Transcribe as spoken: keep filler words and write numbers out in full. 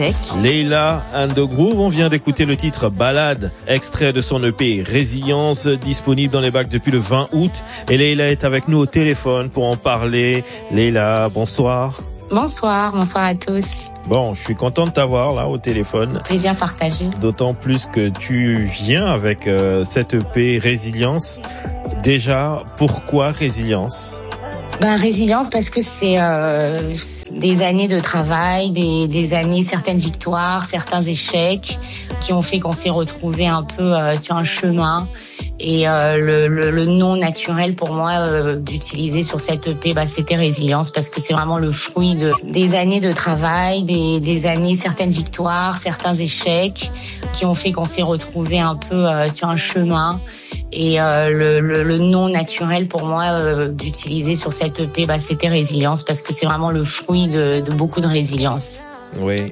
Leila and the Groove, on vient d'écouter le titre Balade, extrait de son E P Résilience, disponible dans les bacs depuis le vingt août. Et Leila est avec nous au téléphone pour en parler. Leila, bonsoir. Bonsoir, bonsoir à tous. Bon, je suis content de t'avoir là au téléphone. Plaisir partagé. D'autant plus que tu viens avec euh, cette E P Résilience. Déjà, pourquoi Résilience ? Ben résilience parce que c'est euh, des années de travail, des, des années, certaines victoires, certains échecs qui ont fait qu'on s'est retrouvé un peu euh, sur un chemin. Et euh, le, le, le nom naturel pour moi euh, d'utiliser sur cette E P, bah, c'était résilience parce que c'est vraiment le fruit de des années de travail, des, des années, certaines victoires, certains échecs qui ont fait qu'on s'est retrouvé un peu euh, sur un chemin. Et euh, le, le, le nom naturel pour moi euh, d'utiliser sur cette E P, bah, c'était résilience parce que c'est vraiment le fruit de, de beaucoup de résilience. Oui,